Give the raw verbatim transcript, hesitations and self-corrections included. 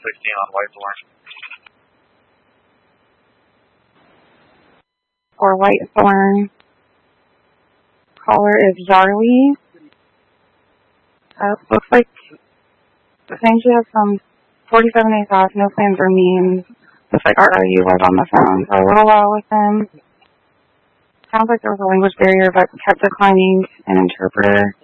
sixteen on Whitethorn. For Whitethorn, caller is Yarly. Uh, looks like the thing she has from forty-seven days off, no plans remain. Looks like R O U was on the phone for a little while with him. Sounds like there was a language barrier, but kept declining an interpreter.